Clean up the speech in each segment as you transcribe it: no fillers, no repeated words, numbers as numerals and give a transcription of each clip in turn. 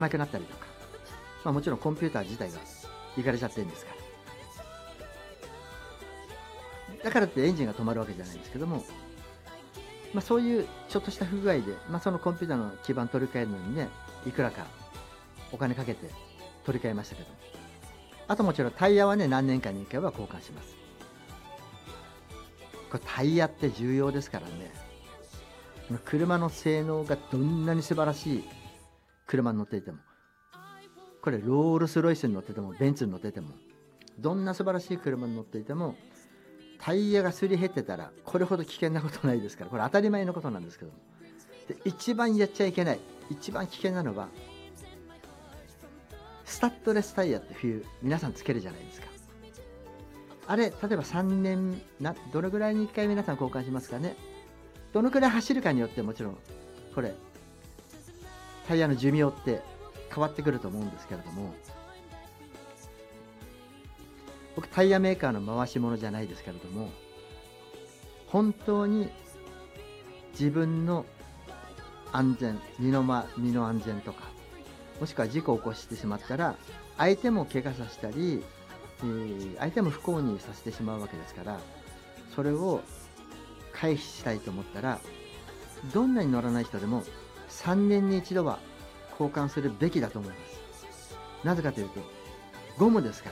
なくなったりとか、もちろんコンピューター自体がいかれちゃってるんですから。だからってエンジンが止まるわけじゃないんですけども、そういうちょっとした不具合で、そのコンピューターの基板取り替えるのにね、いくらかお金かけて取り替えましたけど、あともちろんタイヤはね、何年かに1回は交換します。これタイヤって重要ですからね。車の性能がどんなに素晴らしい車に乗っていても、これロールスロイスに乗っててもベンツに乗ってても、どんな素晴らしい車に乗っていてもタイヤがすり減ってたらこれほど危険なことないですから、これ当たり前のことなんですけども、で一番やっちゃいけない、一番危険なのはスタッドレスタイヤって冬皆さんつけるじゃないですか。あれ例えば3年どれぐらいに1回皆さん交換しますかね。どのくらい走るかによってもちろんこれタイヤの寿命って変わってくると思うんですけれども、僕タイヤメーカーの回し物じゃないですけれども、本当に自分の安全、身の安全とか、もしくは事故を起こしてしまったら相手も怪我させたり、相手も不幸にさせてしまうわけですから、それを回避したいと思ったらどんなに乗らない人でも3年に一度は交換するべきだと思います。なぜかというとゴムですから。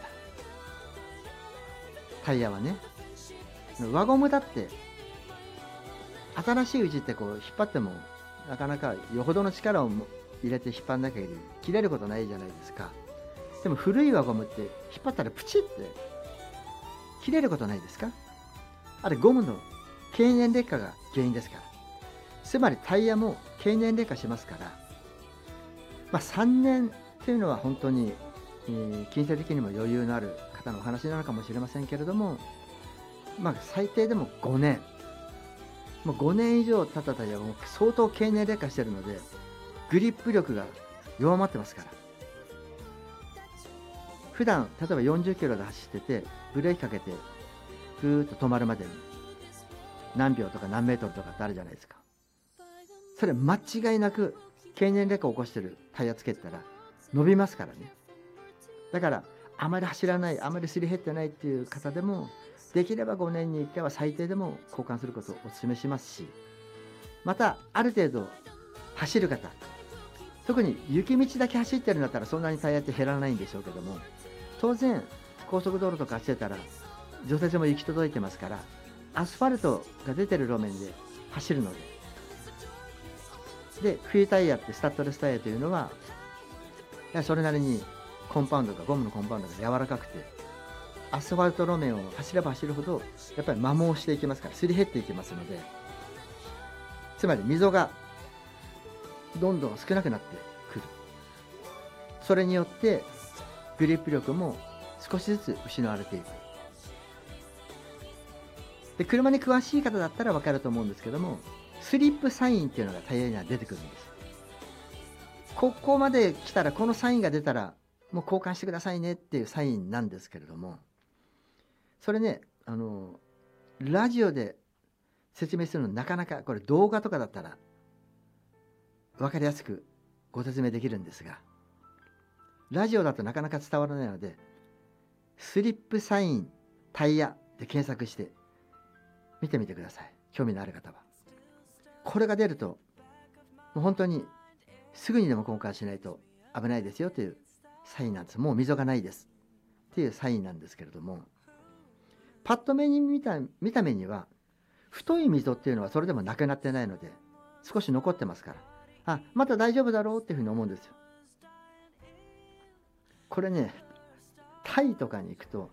タイヤはね、輪ゴムだって新しいうちってこう引っ張ってもなかなかよほどの力を入れて引っ張んなきゃ切れることないじゃないですか。でも古い輪ゴムって引っ張ったらプチって切れることないですか。あれゴムの経年劣化が原因ですから。つまりタイヤも経年劣化しますから、3年っていうのは本当に、金銭的にも余裕のある方のお話なのかもしれませんけれども、最低でも5年、もう5年以上経ったタイヤはもう相当経年劣化しているので、グリップ力が弱まってますから。普段例えば40キロで走っててブレーキかけてぐーっと止まるまでに何秒とか何メートルとかってあるじゃないですか。それ間違いなく経年劣化を起こしてるタイヤつけてたら伸びますからね。だからあまり走らない、あまりすり減ってないっていう方でもできれば5年に1回は最低でも交換することをお勧めしますし、またある程度走る方、特に雪道だけ走ってるんだったらそんなにタイヤって減らないんでしょうけども、当然高速道路とか走ってたら除雪も行き届いてますから、アスファルトが出てる路面で走るので、冬タイヤってスタッドレスタイヤというのはそれなりにコンパウンドがゴムのコンパウンドが柔らかくて、アスファルト路面を走れば走るほどやっぱり摩耗していきますから、すり減っていきますので、つまり溝がどんどん少なくなってくる。それによってグリップ力も少しずつ失われていく。で、車に詳しい方だったら分かると思うんですけども、スリップサインっていうのがタイヤには出てくるんです。ここまで来たら、このサインが出たらもう交換してくださいねっていうサインなんですけれども、それね、ラジオで説明するのなかなか、これ動画とかだったら分かりやすくご説明できるんですが、ラジオだとなかなか伝わらないので、スリップサインタイヤで検索して見てみてください。興味のある方は。これが出るともう本当にすぐにでも交換しないと危ないですよというサインなんです。もう溝がないですっていうサインなんですけれども、パッと目に見た目には太い溝っていうのはそれでもなくなってないので少し残ってますから、また大丈夫だろうっていうふうに思うんですよ。これね、タイとかに行くと、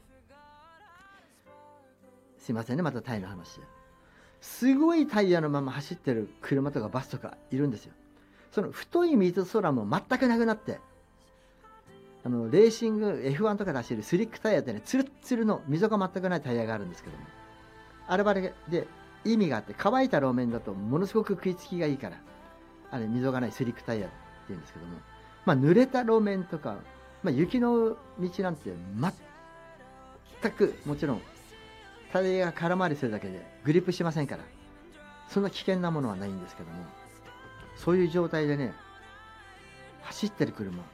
すいませんね、またタイの話。すごいタイヤのまま走ってる車とかバスとかいるんですよ。その太い溝すらも全くなくなって、レーシング F1 とかで走るスリックタイヤってね、ツルッツルの溝が全くないタイヤがあるんですけども、あれで意味があって、乾いた路面だとものすごく食いつきがいいから、あれ溝がないスリックタイヤっていうんですけども、濡れた路面とか、雪の道なんて全く、もちろんタイヤが空回りするだけでグリップしませんから、そんな危険なものはないんですけども、そういう状態でね走ってる車